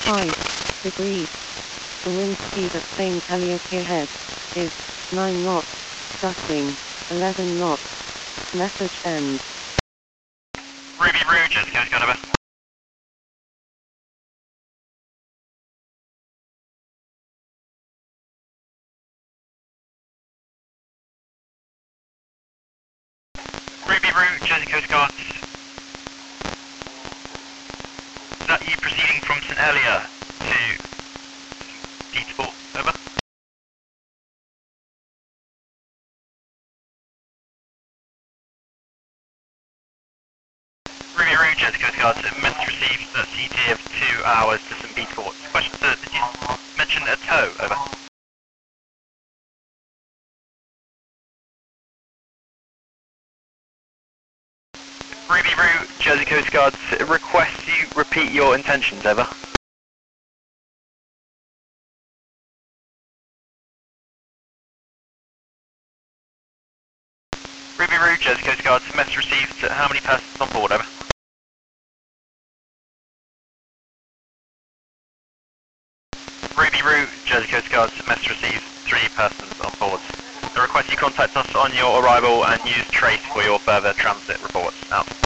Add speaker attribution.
Speaker 1: 5 degrees. The wind speed at St. Eliot ahead is 9 knots, gusting 11 knots. Message end.
Speaker 2: Ruby Rouge, Jessica Coast Guard over. Ruby Rouge, Jessica Coast Guard. Is that you proceeding from St. Helier to Deetsport? Over. Ruby Rouge, Jessica Coast Guard. Message received at CT of 2 hours to St. Beatport. Question, sir, did you mention a tow? Over. Ruby Rouge, Jersey Coast Guard, request you repeat your intentions, over. Ruby Rouge, Jersey Coast Guard, message received, how many persons on board, over? Ruby Rouge, Jersey Coast Guard, message received, 3 persons on board. I request you contact us on your arrival and use Trace for your further transit reports. Out.